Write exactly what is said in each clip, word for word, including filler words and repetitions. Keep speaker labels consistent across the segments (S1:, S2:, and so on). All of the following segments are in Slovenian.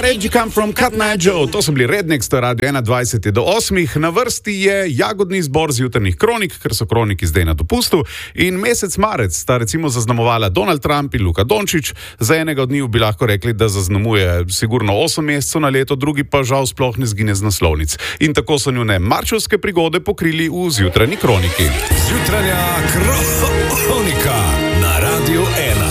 S1: Where did you come from, Cotton Eye Joe? To so bili Rednecks, to je radio ena dvajset do osmih. Na vrsti je jagodni zbor z jutrnih kronik, ker so kroniki zdaj na dopustu. In mesec marec sta recimo zaznamovala Donald Trump in Luka Dončić. Za enega od njih bi lahko rekli, da zaznamuje sigurno osem mesecev na leto, drugi pa žal sploh ne zgine z naslovnic. In tako so njune marčevske prigode pokrili v zjutrajni kroniki.
S2: Zjutranja kronika na Radio ena.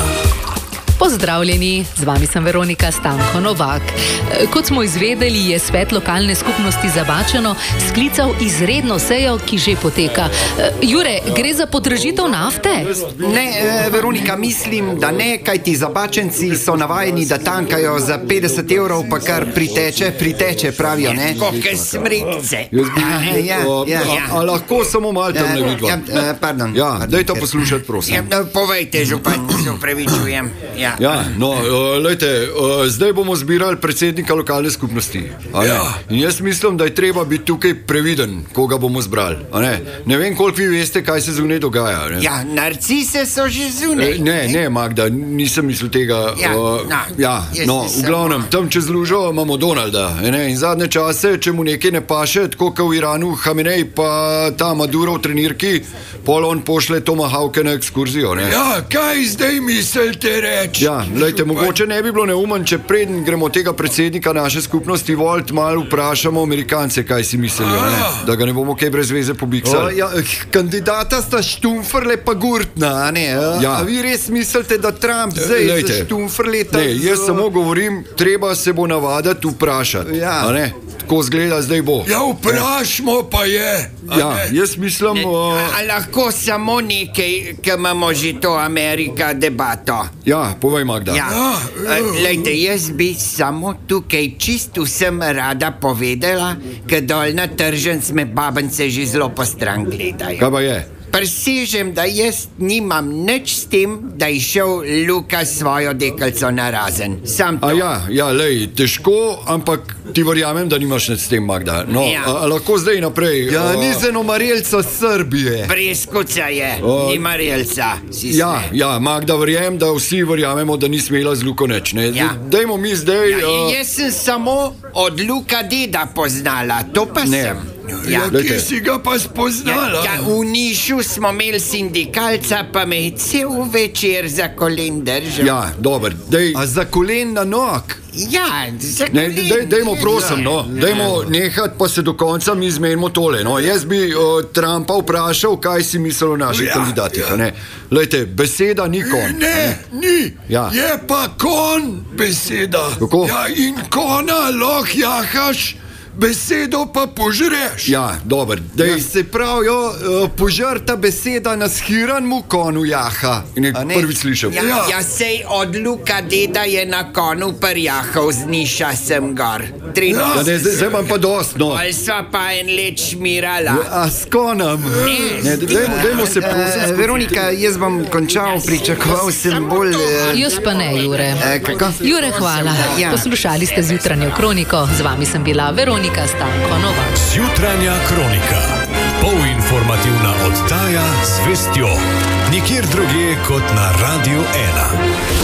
S3: Pozdravljeni, z vami sem Veronika Stanko Novak. Kot smo izvedeli, je svet lokalne skupnosti Zabačeno sklical izredno sejo, ki že poteka. Jure, gre za podražitev nafte?
S4: Ne, Veronika, mislim, da ne, kajti Zabačenci so navajeni, da tankajo za petdeset evrov, pa kar priteče, priteče, pravijo, ne?
S5: Koke smrikce.
S4: Ja, ja, ja.
S6: A lahko samo malo tam ne vidva?
S4: Ja, pardon.
S6: Ja, daj to poslušati, prosim.
S5: Povejte, župan, se upravičujem. Ja.
S6: Ja, no, uh, lejte, uh, zdaj bomo zbirali predsednika lokalne skupnosti. Ja. In jaz mislim, da je treba biti tukaj previden, koga bomo zbrali. Ne? ne vem, koliko vi veste, kaj se zunaj dogaja. Ne?
S5: Ja, narcise so že zunaj.
S6: Ne, ne, Magda, nisem mislil tega.
S5: Ja,
S6: uh,
S5: no,
S6: ja, no v glavnem, tam čez lužo imamo Donalda. Ne? In zadnje čase, če mu nekaj ne paše, tako kot v Iranu, Hamenej pa ta Maduro v trenirki, pol on pošle Tomahawke na ekskurzijo. Ne?
S2: Ja, kaj zdaj mislite reči?
S6: Ja, lejte, mogoče ne bi bilo neumen, če preden gremo tega predsednika naše skupnosti volt, malo vprašamo Amerikance, kaj si mislijo, ne? Da ga ne bomo kaj brez veze pobiksali.
S4: Ja, kandidata sta Štumferle pa Gurtna, ne?
S6: Ja.
S4: A vi res mislite, da Trump zdaj
S6: lejte,
S4: za Štumferleta...
S6: Ne, jaz z... samo govorim, treba se bo navaditi vprašati,
S4: ja.
S6: A ne? Tako zgleda zdaj bo.
S2: Ja, vprašmo pa je.
S6: Ja, jaz mislim... Uh...
S5: A lahko samo nekaj, ker imamo že to Amerika debato.
S6: Ja, povej, Magda.
S5: Ja, lejte, jaz bi samo tukaj čisto vsem rada povedala, ker dol na tržnici me babence že zelo postran gledajo.
S6: Kaj pa je?
S5: Presežem, da jaz nimam nič s tem, da je šel Luka svojo deklico narazen. Sam to.
S6: A ja, ja, lej, težko, ampak ti verjamem, da nimaš nič s tem, Magda. No,
S5: Ja.
S6: a, a lahko zdaj naprej?
S4: Ja,
S6: a...
S4: ni zenomarjelca Srbije.
S5: Preskuca je,
S6: O,
S5: ni Marjelca. si
S6: Ja,
S5: sme.
S6: ja, Magda, verjamem, da vsi verjamemo, da ni smela z Luko nič, ne?
S5: Ja.
S6: Dajmo mi zdaj...
S5: Ja,
S6: uh...
S5: jaz sem samo od Luka deda poznala, to pa
S6: Ne.
S5: sem. Ja.
S2: Ja, kje si ga pa spoznala?
S5: Ja, v Nišu smo imeli sindikalca, pa me je cel večer za kolen držal.
S6: Ja, dober, dej...
S4: A za kolen na nog?
S5: Ja, za
S6: Ne,
S5: kolen
S6: dej, dejmo
S5: držal.
S6: prosim, no, dejmo nehati, pa se do konca mi zmenimo tole, no. Jaz bi uh, Trumpa vprašal, kaj si misli o naših
S2: Ja,
S6: kandidatih,
S2: ja.
S6: ne. Lejte, beseda ni kon.
S2: Ne, ni.
S6: Ja.
S2: Je pa kon beseda.
S6: Kako?
S2: Ja, in kona lahko jahaš, besedo pa požreš.
S6: Ja, dober, dej...
S4: Ja, se pravijo, uh, požrta beseda na shiranmu konu jaha.
S6: Ne,
S4: A ne?
S6: prvič slišal.
S5: Ja,
S2: Ja.
S5: ja, sej od Luka deda je na konu prjahal z Niša sem gor.
S6: Ja, ne, zdaj, zdaj imam pa dost, no.
S5: Ali sva pa en let šmirala.
S4: A s konom?
S6: Ne, dejmo, dejmo se prosim.
S4: Uh, Veronika, jaz bom končal, pričakoval sem bolj... Uh,
S3: Jaz pa ne, Jure.
S4: Eh, kako?
S3: Jure, hvala.
S4: Ja.
S3: Poslušali ste zjutranjo kroniko. Z vami sem bila Veronika Stanko Novak.
S2: Zjutranja kronika. Polinformativna oddaja z vestjo. Nikjer drugje kot na Radio ena.